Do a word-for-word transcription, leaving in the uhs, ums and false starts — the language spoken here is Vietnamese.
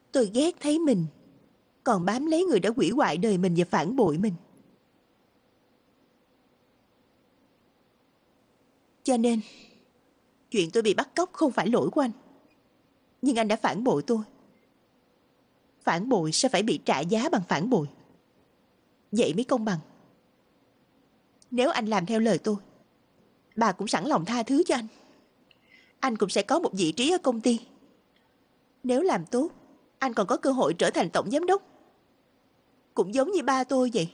Tôi ghét thấy mình còn bám lấy người đã hủy hoại đời mình và phản bội mình. Cho nên chuyện tôi bị bắt cóc không phải lỗi của anh. Nhưng anh đã phản bội tôi. Phản bội sẽ phải bị trả giá bằng phản bội. Vậy mới công bằng. Nếu anh làm theo lời tôi, bà cũng sẵn lòng tha thứ cho anh. Anh cũng sẽ có một vị trí ở công ty. Nếu làm tốt, anh còn có cơ hội trở thành tổng giám đốc. Cũng giống như ba tôi vậy.